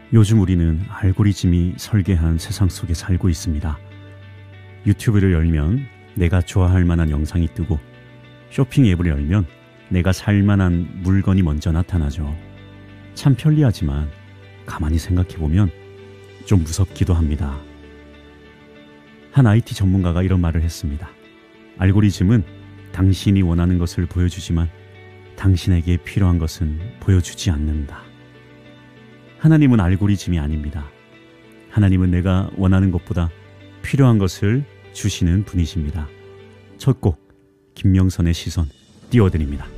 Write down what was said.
요즘 우리는 알고리즘이 설계한 세상 속에 살고 있습니다. 유튜브를 열면 내가 좋아할 만한 영상이 뜨고 쇼핑 앱을 열면 내가 살 만한 물건이 먼저 나타나죠. 참 편리하지만 가만히 생각해보면 좀 무섭기도 합니다. 한 IT 전문가가 이런 말을 했습니다. 알고리즘은 당신이 원하는 것을 보여주지만 당신에게 필요한 것은 보여주지 않는다. 하나님은 알고리즘이 아닙니다. 하나님은 내가 원하는 것보다 필요한 것을 주시는 분이십니다. 첫 곡 김명선의 시선 띄워드립니다.